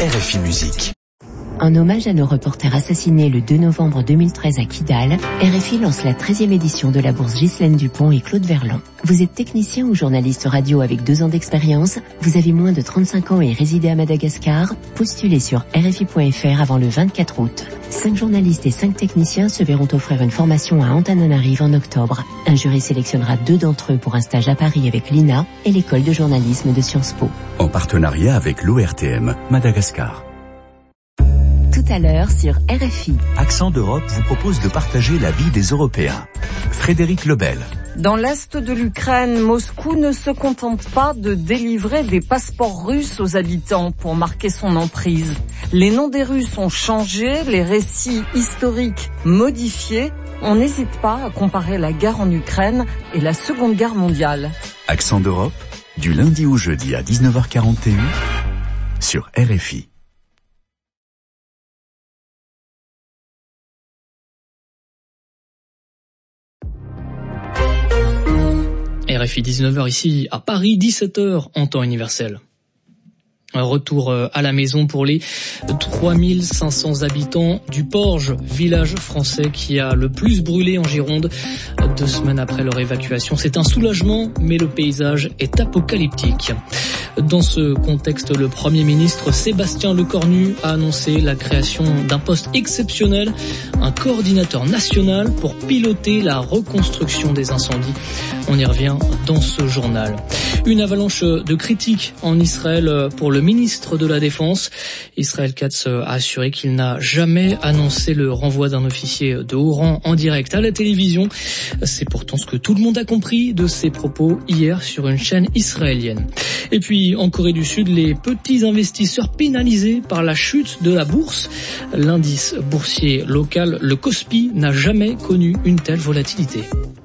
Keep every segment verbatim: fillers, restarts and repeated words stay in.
R F I Musique. En hommage à nos reporters assassinés le deux novembre deux mille treize à Kidal, R F I lance la treizième édition de la bourse Ghislaine Dupont et Claude Verlan. Vous êtes technicien ou journaliste radio avec deux ans d'expérience, vous avez moins de trente-cinq ans et résidez à Madagascar, postulez sur R F I point F R avant le vingt-quatre août. Cinq journalistes et cinq techniciens se verront offrir une formation à Antananarive en octobre. Un jury sélectionnera deux d'entre eux pour un stage à Paris avec l'I N A et l'école de journalisme de Sciences Po. En partenariat avec l'O R T M Madagascar. Tout à l'heure sur R F I. Accent d'Europe vous propose de partager la vie des Européens. Frédéric Lebel. Dans l'est de l'Ukraine, Moscou ne se contente pas de délivrer des passeports russes aux habitants pour marquer son emprise. Les noms des Russes ont changé, les récits historiques modifiés. On n'hésite pas à comparer la guerre en Ukraine et la Seconde Guerre mondiale. Accent d'Europe, du lundi au jeudi à dix-neuf heures quarante et un sur R F I. R F I dix-neuf heures ici à Paris, dix-sept heures en temps universel. Un retour à la maison pour les trois mille cinq cents habitants du Porge, village français qui a le plus brûlé en Gironde deux semaines après leur évacuation. C'est un soulagement, mais le paysage est apocalyptique. Dans ce contexte, le Premier ministre Sébastien Lecornu a annoncé la création d'un poste exceptionnel, un coordinateur national pour piloter la reconstruction des incendies. On y revient dans ce journal. Une avalanche de critiques en Israël pour le ministre de la Défense. Israël Katz a assuré qu'il n'a jamais annoncé le renvoi d'un officier de haut rang en direct à la télévision. C'est pourtant ce que tout le monde a compris de ses propos hier sur une chaîne israélienne. Et puis, en Corée du Sud, les petits investisseurs pénalisés par la chute de la bourse. L'indice boursier local, le Kospi, n'a jamais connu une telle volatilité.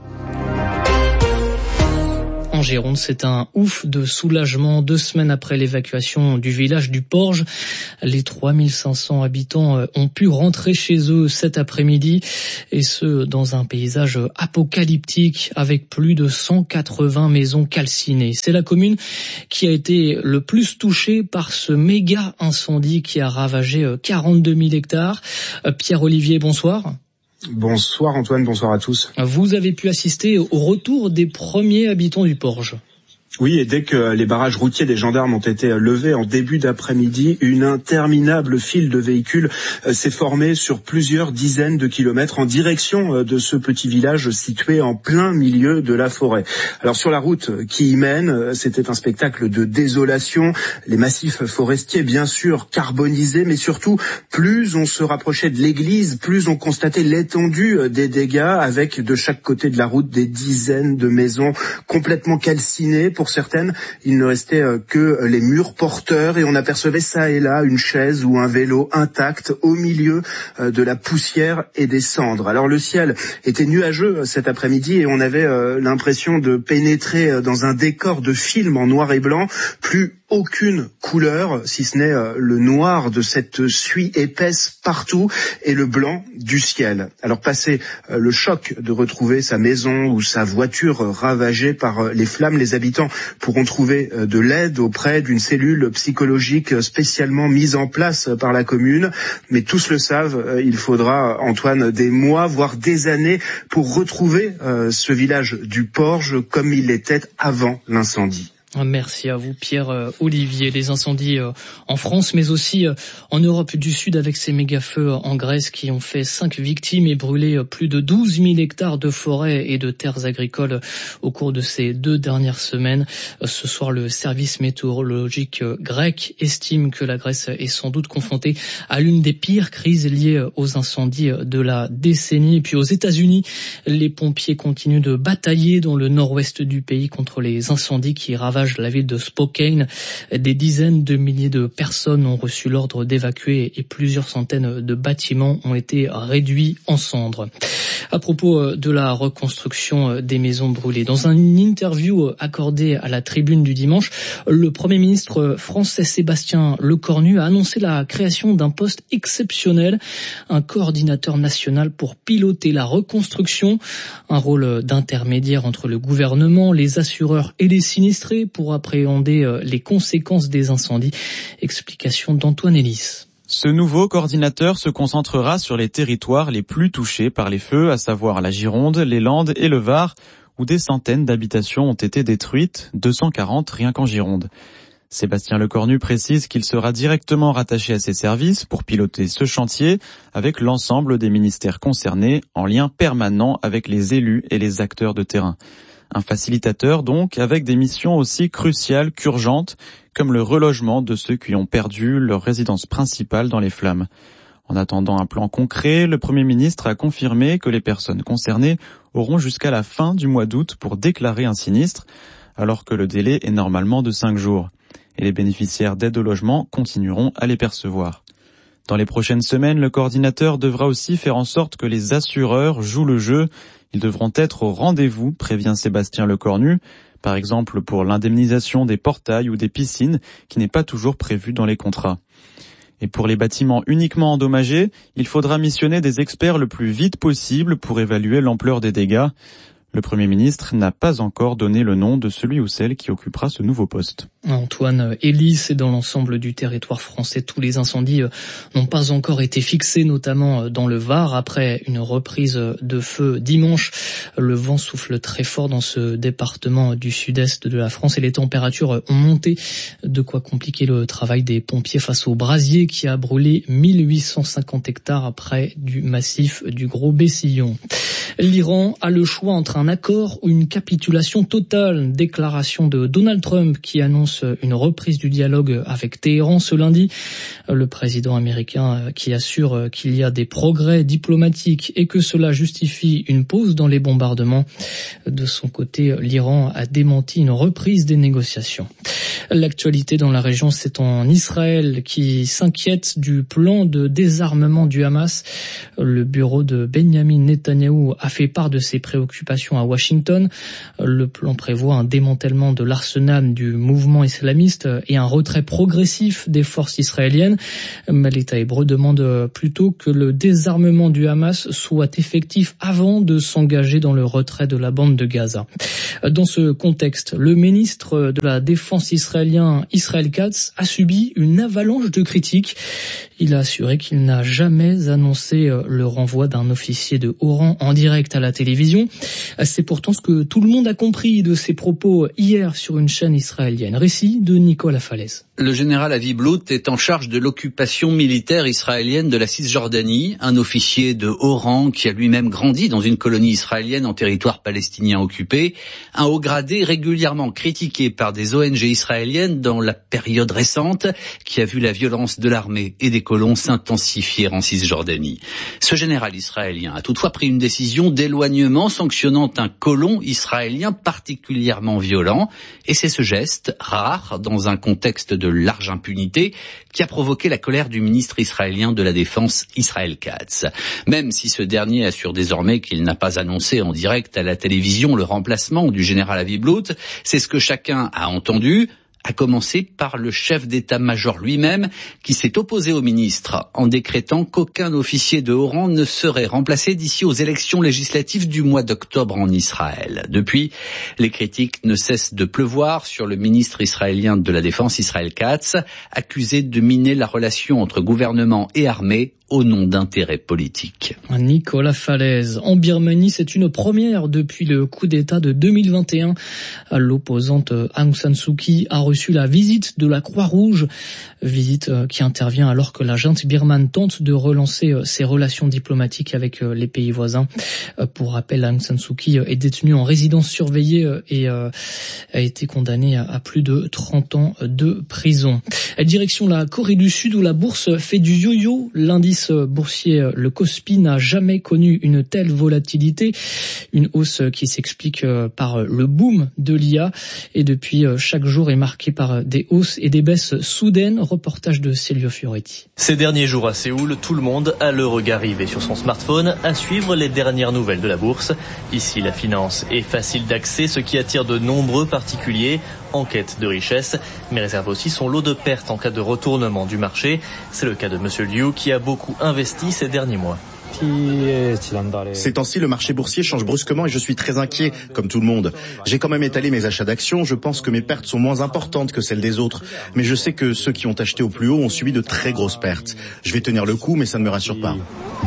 En Gironde, c'est un ouf de soulagement deux semaines après l'évacuation du village du Porge. Les trois mille cinq cents habitants ont pu rentrer chez eux cet après-midi, et ce, dans un paysage apocalyptique avec plus de cent quatre-vingts maisons calcinées. C'est la commune qui a été le plus touchée par ce méga incendie qui a ravagé quarante-deux mille hectares. Pierre-Olivier, bonsoir. Bonsoir Antoine, bonsoir à tous. Vous avez pu assister au retour des premiers habitants du Porge. Oui, et dès que les barrages routiers des gendarmes ont été levés en début d'après-midi, une interminable file de véhicules s'est formée sur plusieurs dizaines de kilomètres en direction de ce petit village situé en plein milieu de la forêt. Alors sur la route qui y mène, c'était un spectacle de désolation. Les massifs forestiers, bien sûr, carbonisés, mais surtout, plus on se rapprochait de l'église, plus on constatait l'étendue des dégâts, avec de chaque côté de la route des dizaines de maisons complètement calcinées. Pour certaines, il ne restait que les murs porteurs et on apercevait ça et là une chaise ou un vélo intact au milieu de la poussière et des cendres. Alors le ciel était nuageux cet après-midi et on avait l'impression de pénétrer dans un décor de film en noir et blanc. Plus aucune couleur, si ce n'est le noir de cette suie épaisse partout et le blanc du ciel. Alors passé le choc de retrouver sa maison ou sa voiture ravagée par les flammes, les habitants pourront trouver de l'aide auprès d'une cellule psychologique spécialement mise en place par la commune. Mais tous le savent, il faudra, Antoine, des mois, voire des années pour retrouver ce village du Porge comme il était avant l'incendie. Merci à vous Pierre-Olivier. Les incendies en France mais aussi en Europe du Sud avec ces méga-feux en Grèce qui ont fait cinq victimes et brûlé plus de douze mille hectares de forêts et de terres agricoles au cours de ces deux dernières semaines. Ce soir, le service météorologique grec estime que la Grèce est sans doute confrontée à l'une des pires crises liées aux incendies de la décennie. Et puis aux États-Unis, les pompiers continuent de batailler dans le nord-ouest du pays contre les incendies qui ravagent la ville de Spokane. Des dizaines de milliers de personnes ont reçu l'ordre d'évacuer et plusieurs centaines de bâtiments ont été réduits en cendres. À propos de la reconstruction des maisons brûlées, dans une interview accordée à la Tribune du dimanche, le Premier ministre français Sébastien Lecornu a annoncé la création d'un poste exceptionnel, un coordinateur national pour piloter la reconstruction, un rôle d'intermédiaire entre le gouvernement, les assureurs et les sinistrés pour appréhender les conséquences des incendies. Explication d'Antoine Elis. Ce nouveau coordinateur se concentrera sur les territoires les plus touchés par les feux, à savoir la Gironde, les Landes et le Var, où des centaines d'habitations ont été détruites, deux cent quarante rien qu'en Gironde. Sébastien Lecornu précise qu'il sera directement rattaché à ses services pour piloter ce chantier avec l'ensemble des ministères concernés, en lien permanent avec les élus et les acteurs de terrain. Un facilitateur donc, avec des missions aussi cruciales qu'urgentes, comme le relogement de ceux qui ont perdu leur résidence principale dans les flammes. En attendant un plan concret, le Premier ministre a confirmé que les personnes concernées auront jusqu'à la fin du mois d'août pour déclarer un sinistre, alors que le délai est normalement de cinq jours. Et les bénéficiaires d'aide au logement continueront à les percevoir. Dans les prochaines semaines, le coordinateur devra aussi faire en sorte que les assureurs jouent le jeu. Ils devront être au rendez-vous, prévient Sébastien Lecornu, par exemple pour l'indemnisation des portails ou des piscines, qui n'est pas toujours prévue dans les contrats. Et pour les bâtiments uniquement endommagés, il faudra missionner des experts le plus vite possible pour évaluer l'ampleur des dégâts. Le Premier ministre n'a pas encore donné le nom de celui ou celle qui occupera ce nouveau poste. Antoine Elis, et dans l'ensemble du territoire français, tous les incendies n'ont pas encore été fixés, notamment dans le Var. Après une reprise de feu dimanche, le vent souffle très fort dans ce département du sud-est de la France et les températures ont monté, de quoi compliquer le travail des pompiers face au brasier qui a brûlé mille huit cent cinquante hectares près du massif du Gros Bessillon. L'Iran a le choix entre un accord ou une capitulation totale. Déclaration de Donald Trump qui annonce une reprise du dialogue avec Téhéran ce lundi. Le président américain qui assure qu'il y a des progrès diplomatiques et que cela justifie une pause dans les bombardements. De son côté, l'Iran a démenti une reprise des négociations. L'actualité dans la région, c'est en Israël qui s'inquiète du plan de désarmement du Hamas. Le bureau de Benjamin Netanyahou a fait part de ses préoccupations à Washington. Le plan prévoit un démantèlement de l'arsenal du mouvement islamiste et un retrait progressif des forces israéliennes. Mais l'État hébreu demande plutôt que le désarmement du Hamas soit effectif avant de s'engager dans le retrait de la bande de Gaza. Dans ce contexte, le ministre de la Défense israélien Israel Katz a subi une avalanche de critiques. Il a assuré qu'il n'a jamais annoncé le renvoi d'un officier de haut rang en direct à la télévision. C'est pourtant ce que tout le monde a compris de ses propos hier sur une chaîne israélienne. Récit de Nicolas Falaise. Le général Avi Blout est en charge de l'occupation militaire israélienne de la Cisjordanie, un officier de haut rang qui a lui-même grandi dans une colonie israélienne en territoire palestinien occupé, un haut gradé régulièrement critiqué par des O N G israéliennes dans la période récente qui a vu la violence de l'armée et des colons s'intensifier en Cisjordanie. Ce général israélien a toutefois pris une décision d'éloignement sanctionnant un colon israélien particulièrement violent, et c'est ce geste, rare dans un contexte de large impunité, qui a provoqué la colère du ministre israélien de la Défense, Israel Katz. Même si ce dernier assure désormais qu'il n'a pas annoncé en direct à la télévision le remplacement du général Avi Blout, c'est ce que chacun a entendu, à commencer par le chef d'état-major lui-même, qui s'est opposé au ministre en décrétant qu'aucun officier de haut rang ne serait remplacé d'ici aux élections législatives du mois d'octobre en Israël. Depuis, les critiques ne cessent de pleuvoir sur le ministre israélien de la Défense, Israel Katz, accusé de miner la relation entre gouvernement et armée au nom d'intérêts politiques. Nicolas Falaise. En Birmanie, c'est une première depuis le coup d'État de deux mille vingt et un. L'opposante Aung San Suu Kyi a reçu la visite de la Croix-Rouge, visite qui intervient alors que la junte birmane tente de relancer ses relations diplomatiques avec les pays voisins. Pour rappel, Aung San Suu Kyi est détenue en résidence surveillée et a été condamnée à plus de trente ans de prison. Direction la Corée du Sud où la bourse fait du yo-yo. L'indice boursier, le Kospi, n'a jamais connu une telle volatilité. Une hausse qui s'explique par le boom de l'I A et depuis chaque jour est marqué par des hausses et des baisses soudaines. Reportage de Célio Fioretti. Ces derniers jours à Séoul, tout le monde a le regard rivé sur son smartphone à suivre les dernières nouvelles de la bourse. Ici, la finance est facile d'accès, ce qui attire de nombreux particuliers en quête de richesse, mais réserve aussi son lot de pertes en cas de retournement du marché. C'est le cas de Monsieur Liu qui a beaucoup investi ces derniers mois. Ces temps-ci, le marché boursier change brusquement et je suis très inquiet, comme tout le monde. J'ai quand même étalé mes achats d'actions, je pense que mes pertes sont moins importantes que celles des autres. Mais je sais que ceux qui ont acheté au plus haut ont subi de très grosses pertes. Je vais tenir le coup, mais ça ne me rassure pas.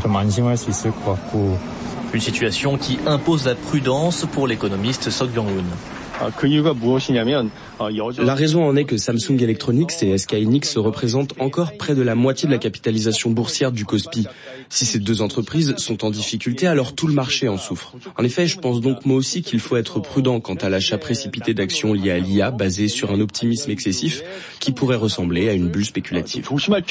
Une situation qui impose la prudence pour l'économiste Sok Byung-hun. La raison en est que Samsung Electronics et S K Hynix représentent encore près de la moitié de la capitalisation boursière du Kospi. Si ces deux entreprises sont en difficulté, alors tout le marché en souffre. En effet, je pense donc moi aussi qu'il faut être prudent quant à l'achat précipité d'actions liées à l'I A basé sur un optimisme excessif qui pourrait ressembler à une bulle spéculative.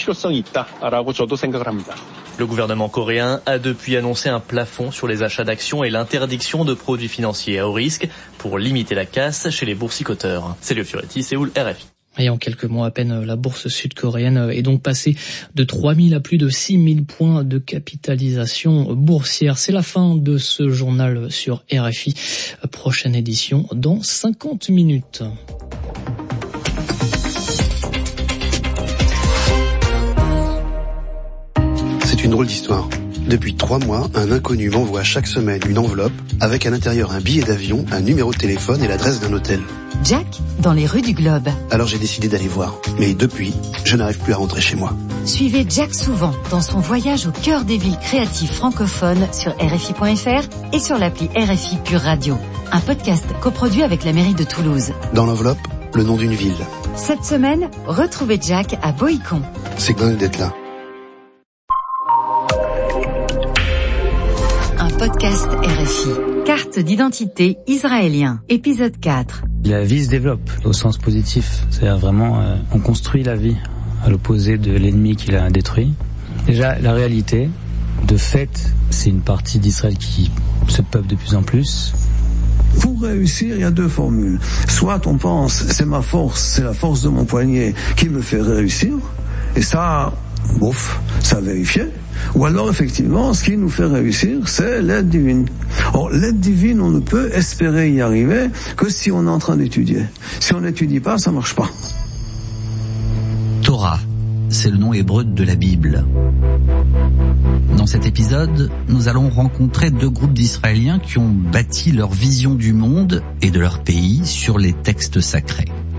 Le gouvernement coréen a depuis annoncé un plafond sur les achats d'actions et l'interdiction de produits financiers à haut risque pour limiter la casse chez les boursicoteurs. C'est Léo Fioretti, Séoul, R F I. Et en quelques mois à peine, la bourse sud-coréenne est donc passée de trois mille à plus de six mille points de capitalisation boursière. C'est la fin de ce journal sur R F I. Prochaine édition dans cinquante minutes. C'est une drôle d'histoire. Depuis trois mois, un inconnu m'envoie chaque semaine une enveloppe avec à l'intérieur un billet d'avion, un numéro de téléphone et l'adresse d'un hôtel. Jack, dans les rues du Globe. Alors j'ai décidé d'aller voir. Mais depuis, je n'arrive plus à rentrer chez moi. Suivez Jack souvent dans son voyage au cœur des villes créatives francophones sur R F I point F R et sur l'appli R F I Pure Radio. Un podcast coproduit avec la mairie de Toulouse. Dans l'enveloppe, le nom d'une ville. Cette semaine, retrouvez Jack à Boïcon. C'est dingue d'être là. Un podcast R F I. Carte d'identité israélien. Épisode quatre. La vie se développe au sens positif. C'est-à-dire vraiment, euh, on construit la vie à l'opposé de l'ennemi qui l'a détruit. Déjà, la réalité, de fait, c'est une partie d'Israël qui se peuple de plus en plus. Pour réussir, il y a deux formules. Soit on pense, c'est ma force, c'est la force de mon poignet qui me fait réussir. Et ça, bouf, ça a vérifié. Ou alors, effectivement, ce qui nous fait réussir, c'est l'aide divine. Or, l'aide divine, on ne peut espérer y arriver que si on est en train d'étudier. Si on n'étudie pas, ça marche pas. Torah, c'est le nom hébreu de la Bible. Dans cet épisode, nous allons rencontrer deux groupes d'Israéliens qui ont bâti leur vision du monde et de leur pays sur les textes sacrés.